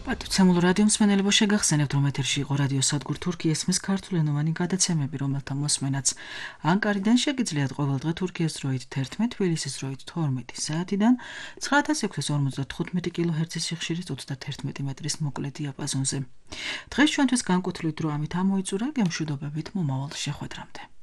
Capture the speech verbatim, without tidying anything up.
პატივცემულ რადიო მსმენელებო შეგახსენებთ, რომ ეთერში იყო რადიო სადგურ თურქია ესმის ქართულენოვანი გადაცემები, რომელთა მოსმენაც ანკარიდან შეგიძლიათ ყოველდღე თურქეთის დროით თერთმეტ, თბილისის დროით თორმეტი საათიდან ცხრა ათას ექვსი ოცდათხუთმეტი კილოჰერცის სიხშირით ოცდათერთმეტი მეტრის მოკლე დიაპაზონზე. დღეს ჩვენთვის განკუთვნილი დრო ამით ამოიწურა, გემშვიდობებით მომავალ შეხვედრამდე.